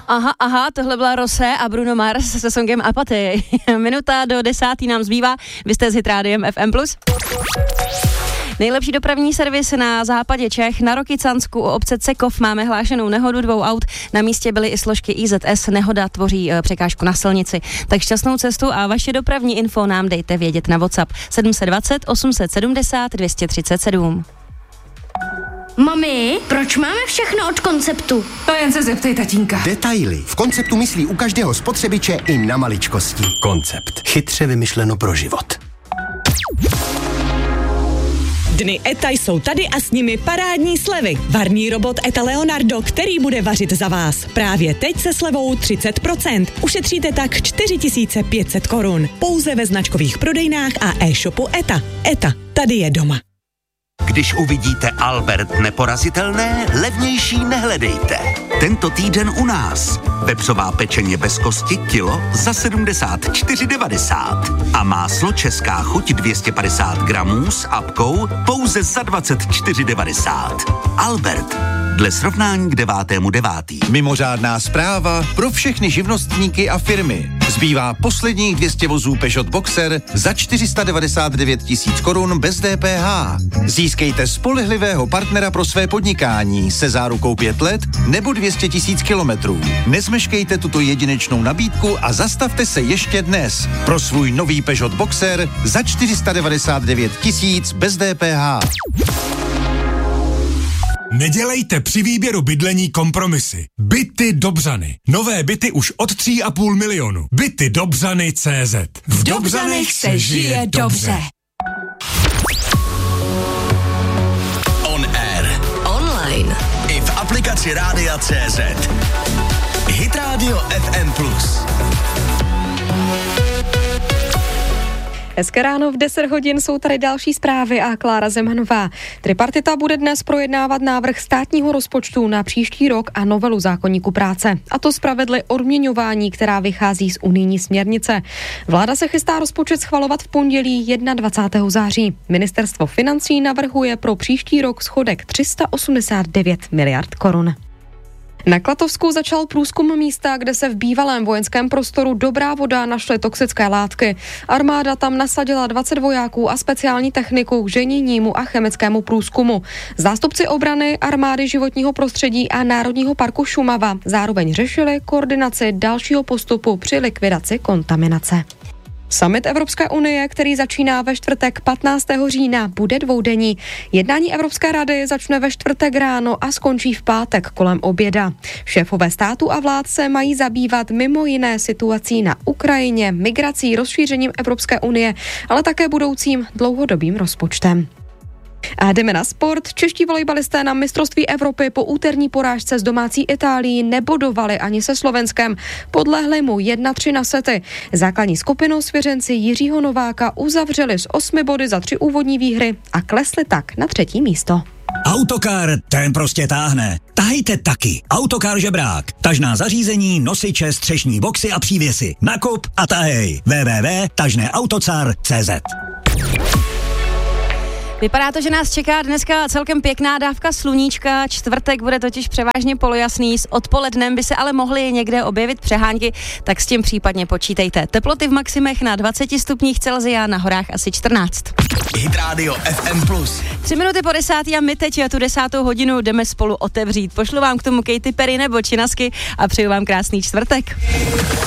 Aha, tohle byla Rosé a Bruno Mars se songem Apatie. Minuta do 10. nám zbývá. Vy jste s Hitrádiem FM+. Nejlepší dopravní servis na západě Čech. Na Rokycansku u obce Cekov máme hlášenou nehodu 2 aut. Na místě byly i složky IZS. Nehoda tvoří překážku na silnici. Tak šťastnou cestu a vaše dopravní info nám dejte vědět na WhatsApp 720 870 237. Mami, proč máme všechno od Konceptu? To jen se zeptej tatínka. Detaily. V Konceptu myslí u každého spotřebiče i na maličkosti. Koncept. Chytře vymyšleno pro život. Dny ETA jsou tady a s nimi parádní slevy. Varný robot ETA Leonardo, který bude vařit za vás. Právě teď se slevou 30%. Ušetříte tak 4500 korun. Pouze ve značkových prodejnách a e-shopu ETA. ETA, tady je doma. Když uvidíte Albert neporazitelné, levnější nehledejte. Tento týden u nás. Vepřová pečeně bez kosti kilo za 74,90. A máslo Česká chuť 250 gramů s apkou pouze za 24,90. Albert. Dle srovnání k 9.9. Mimořádná zpráva pro všechny živnostníky a firmy. Zbývá posledních 200 vozů Peugeot Boxer za 499 000 korun bez DPH. Získejte spolehlivého partnera pro své podnikání se zárukou 5 let nebo 200 000 kilometrů. Nezmeškejte tuto jedinečnou nabídku a zastavte se ještě dnes pro svůj nový Peugeot Boxer za 499 000 bez DPH. Nedělejte při výběru bydlení kompromisy. Byty Dobřany. Nové byty už od 3,5 milionu. Byty Dobřany.cz. V Dobřanech se žije dobře. On air. Online. I v aplikaci Rádia.cz. Hitradio FM+. Hezké ráno, v 10 hodin jsou tady další zprávy a Klára Zemanová. Tripartita bude dnes projednávat návrh státního rozpočtu na příští rok a novelu zákoníku práce. A to z pravidly odměňování, která vychází z unijní směrnice. Vláda se chystá rozpočet schvalovat v pondělí 21. září. Ministerstvo financí navrhuje pro příští rok schodek 389 miliard korun. Na Klatovsku začal průzkum místa, kde se v bývalém vojenském prostoru Dobrá Voda našly toxické látky. Armáda tam nasadila 20 vojáků a speciální techniku k ženínímu a chemickému průzkumu. Zástupci obrany, armády životního prostředí a Národního parku Šumava zároveň řešili koordinaci dalšího postupu při likvidaci kontaminace. Summit Evropské unie, který začíná ve čtvrtek 15. října, bude dvoudenní. Jednání Evropské rady začne ve čtvrtek ráno a skončí v pátek kolem oběda. Šéfové států a vlád se mají zabývat mimo jiné situací na Ukrajině, migrací, rozšířením Evropské unie, ale také budoucím dlouhodobým rozpočtem. A jdeme na sport. Čeští volejbalisté na mistrovství Evropy po úterní porážce s domácí Itálií nebodovali ani se Slovenskem. Podlehli mu 1-3 na sety. Základní skupinu svěřenci Jiřího Nováka uzavřeli s 8 body za 3 úvodní výhry a klesli tak na 3. místo. Autokar, ten prostě táhne. Tahejte taky. Autokar Žebrák. Tažná zařízení, nosiče, střešní boxy a přívěsy. Nakup a tahej. www.tažneautocar.cz. Vypadá to, že nás čeká dneska celkem pěkná dávka sluníčka. Čtvrtek bude totiž převážně polojasný. S odpolednem by se ale mohly někde objevit přehánky, tak s tím případně počítejte. Teploty v maximech na 20 stupních Celsia, na horách asi 14. Hitradio FM+. 3 minuty po 10. a my teď tu 10. hodinu jdeme spolu otevřít. Pošlu vám k tomu Katy Perry nebo Činasky a přeju vám krásný čtvrtek.